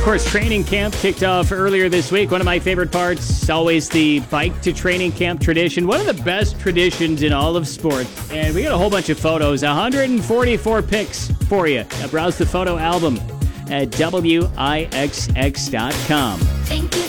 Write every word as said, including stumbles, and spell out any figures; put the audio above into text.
Of course, training camp kicked off earlier this week. One of my favorite parts, always the bike to training camp tradition. One of the best traditions in all of sport. And we got a whole bunch of photos, one hundred forty-four pics for you. Now browse the photo album at W I X X dot com.